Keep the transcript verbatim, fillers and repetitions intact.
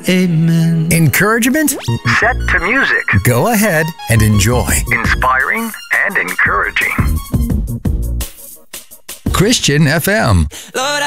Amen. Encouragement? Set to music. Go ahead and enjoy. Inspiring and encouraging. Christian F M. Lord,